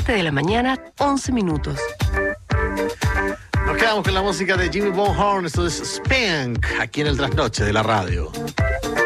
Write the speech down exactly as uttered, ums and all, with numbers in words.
siete de la mañana, once minutos. Nos quedamos con la música de Jimmy Bonhorn. Esto es Spank, aquí en el Trasnoche de la radio.